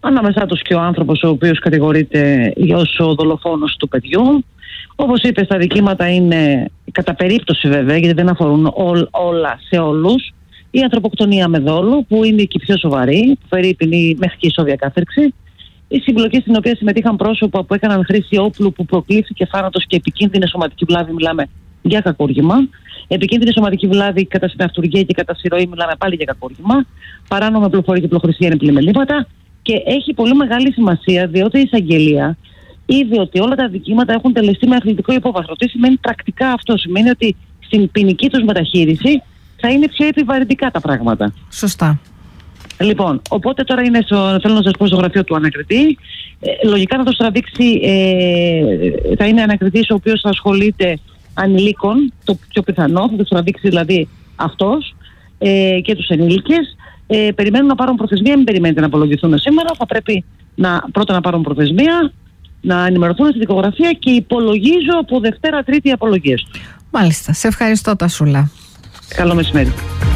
Ανάμεσά τους και ο άνθρωπος ο οποίος κατηγορείται ως ο δολοφόνος του παιδιού. Όπως είπες, τα δικήματα είναι κατά περίπτωση βέβαια, γιατί δεν αφορούν όλα σε όλους. Η ανθρωποκτονία με δόλο, που είναι και πιο σοβαρή, που φέρει ποινή μέχρι και ισόβια κάθερξη. Η συμπλοκή στην οποία συμμετείχαν πρόσωπα που έκαναν χρήση όπλου που προκλήθηκε θάνατος και επικίνδυνη σωματική βλάβη, μιλάμε για κακούργημα. Επικίνδυνη σωματική βλάβη κατά συναυτουργία και κατά συρροή, μιλάμε πάλι για κακούργημα. Παράνομα πληροφορία και πλοχρησία είναι πλημελήματα. Και έχει πολύ μεγάλη σημασία, διότι η εισαγγελία είδε ότι όλα τα δικήματα έχουν τελεστεί με αθλητικό υπόβαθρο. Τι σημαίνει πρακτικά αυτό? Σημαίνει ότι στην ποινική τους μεταχείριση θα είναι πιο επιβαρυντικά τα πράγματα. Σωστά. Λοιπόν, οπότε τώρα θέλω να σας πω στο γραφείο του ανακριτή. Λογικά θα το τραβήξει, θα είναι ανακριτής ο οποίος θα ασχολείται ανηλίκων, το πιο πιθανό, θα το τραβήξει δηλαδή αυτός και τους ενήλικες. Περιμένουν να πάρουν προθεσμία, μην περιμένετε να απολογηθούν σήμερα. Θα πρέπει πρώτα να πάρουν προθεσμία, να ενημερωθούν στη δικογραφία και υπολογίζω από Δευτέρα Τρίτη οι απολογίες τους. Μάλιστα. Σε ευχαριστώ, Τασούλα. Καλό μεσημέρι.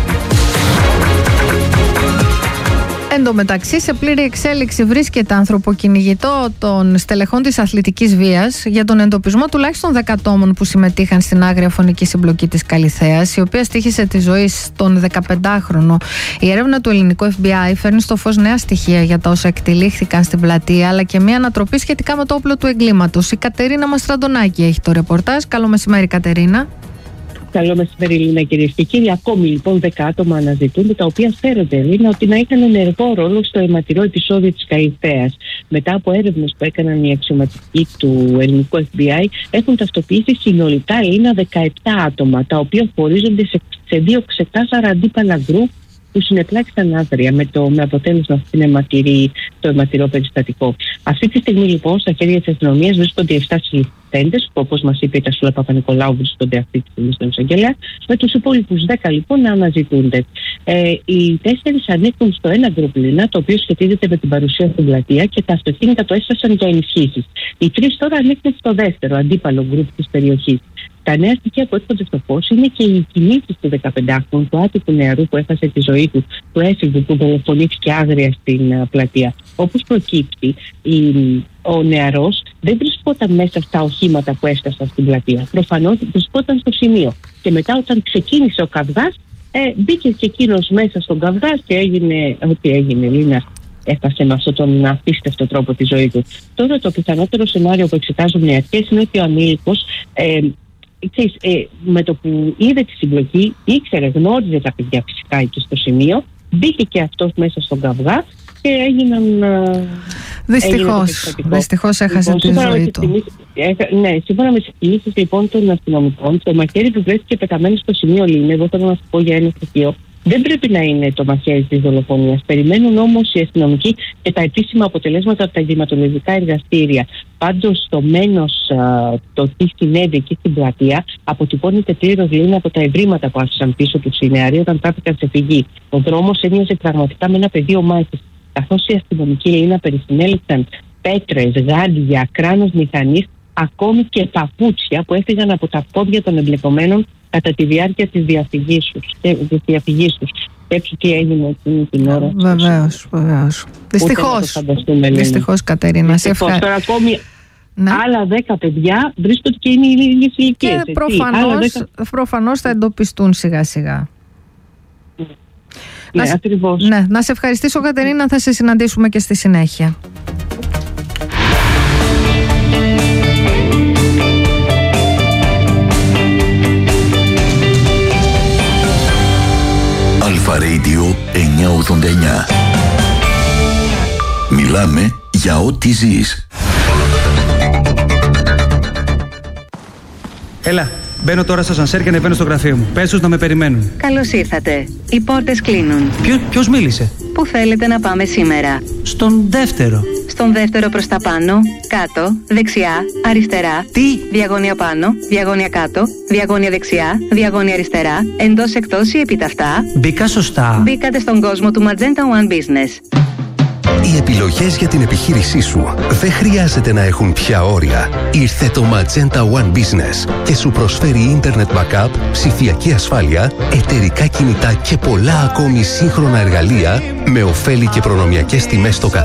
Εν τω μεταξύ, σε πλήρη εξέλιξη βρίσκεται ανθρωποκυνηγητό των στελεχών της αθλητικής βίας για τον εντοπισμό τουλάχιστον 10 ατόμων που συμμετείχαν στην άγρια φωνική συμπλοκή της Καλιθέας, η οποία στοίχησε τη ζωή στον 15χρονο. Η έρευνα του ελληνικού FBI φέρνει στο φως νέα στοιχεία για τα όσα εκτελήχθηκαν στην πλατεία, αλλά και μια ανατροπή σχετικά με το όπλο του εγκλήματος. Η Κατερίνα Μαστραντονάκη έχει το ρεπορτάζ. Καλό μεσημέρι, Κατερίνα. Καλό μεσημέρι, Λίνα, κυρίες και κύριοι. Ακόμη λοιπόν 10 άτομα αναζητούνται, τα οποία φέρονται, Λίνα, ότι να είχαν ενεργό ρόλο στο αιματηρό επεισόδιο της Καλιθέας. Μετά από έρευνες που έκαναν οι αξιωματικοί του ελληνικού FBI, έχουν ταυτοποιήσει συνολικά, Λίνα, 17 άτομα, τα οποία χωρίζονται σε δύο ξεκάθαρα αντίπαλα γκρουπ που συνεπλάκησαν άγρια με αποτέλεσμα το αιματηρό περιστατικό. Αυτή τη στιγμή λοιπόν στα χέρια της αστυνομίας βρίσκονται 7 συλληφθέντες, που όπως μας είπε η Τασούλα Παπα-Νικολάου βρίσκονται αυτή τη στιγμή στον εισαγγελέα, με τους υπόλοιπους 10 λοιπόν να αναζητούνται. Οι 4 ανήκουν στο ένα γκρουπ, Λίνα, το οποίο σχετίζεται με την παρουσία στην πλατεία και τα αυτοκίνητα το έστασαν για ενισχύσεις. Οι 3 τώρα ανήκουν στο δεύτερο αντίπαλο γκρουπ της περιοχής. Τα νέα στοιχεία που έρχονται στο φως είναι και οι κινήσεις του 15χρονου, του άτυπου νεαρού που έχασε τη ζωή του, του έφηβου που δολοφονήθηκε άγρια στην πλατεία. Όπως προκύπτει, ο νεαρός δεν βρισκόταν μέσα στα οχήματα που έφτασαν στην πλατεία. Προφανώς βρισκόταν στο σημείο. Και μετά, όταν ξεκίνησε ο καυγάς, μπήκε και εκείνος μέσα στον καυγά και έγινε ό,τι έγινε, Λίνα. Έφτασε με αυτόν τον απίστευτο τρόπο τη ζωή του. Τώρα, το πιθανότερο σενάριο που εξετάζουν οι αρχές είναι ότι ο ανήλικος, με το που είδε τη συμπλοκή, γνώριζε τα παιδιά φυσικά εκεί στο σημείο, μπήκε και αυτός μέσα στον καυγά και έγιναν. Δυστυχώς έχασε τη ζωή του. Ναι, σύμφωνα με τις εκτιμήσεις λοιπόν των αστυνομικών, το μαχαίρι που βρέθηκε πεταμένο στο σημείο, Λίνε, εγώ θέλω να σου πω για ένα στοιχείο. Δεν πρέπει να είναι το μαχαίρι της δολοφονίας. Περιμένουν όμως οι αστυνομικοί και τα επίσημα αποτελέσματα από τα εγκληματολογικά εργαστήρια. Πάντως, το μένος, το τι συνέβη εκεί στην πλατεία, αποτυπώνεται πλήρως, Λίνα, από τα ευρήματα που άφησαν πίσω τους οι νεαροί όταν τράπηκαν σε φυγή. Ο δρόμος έμοιαζε πραγματικά με ένα πεδίο μάχης. Καθώς οι αστυνομικοί, Λίνα, περισυνέλεξαν πέτρες, γάντια, κράνος μηχανής, ακόμη και παπούτσια που έφυγαν από τα πόδια των εμπλεκομένων κατά τη διάρκεια της διαφυγής τους. Έτσι τι έγινε εκείνη την ώρα. Βεβαίως. Δυστυχώς, Κατερίνα. Τώρα ακόμη άλλα 10 παιδιά βρίσκονται και είναι οι ίδιες ηλικίες. Και προφανώς θα εντοπιστούν σιγά σιγά. Ναι, ακριβώς. Ναι, να σε ευχαριστήσω, Κατερίνα, θα σε συναντήσουμε και στη συνέχεια. Αλφα Radio 989. Μιλάμε για ό,τι ζεις. Έλα, μπαίνω τώρα στο ασανσέρ και ανεβαίνω στο γραφείο μου. Πες τους να με περιμένουν. Καλώς ήρθατε. Οι πόρτες κλείνουν. Ποιος μίλησε? Πού θέλετε να πάμε σήμερα? Στον δεύτερο. Στον δεύτερο προς τα πάνω, κάτω, δεξιά, αριστερά. Τι? Διαγώνια πάνω, διαγώνια κάτω, διαγώνια δεξιά, διαγώνια αριστερά, εντός εκτός ή επιταυτά. Μπήκα σωστά? Μπήκατε στον κόσμο του Magenta One Business. Οι επιλογές για την επιχείρησή σου δεν χρειάζεται να έχουν πια όρια. Ήρθε το Magenta One Business και σου προσφέρει Internet Backup, ψηφιακή ασφάλεια, εταιρικά κινητά και πολλά ακόμη σύγχρονα εργαλεία με ωφέλη και προνομιακές τιμές στο καθένα.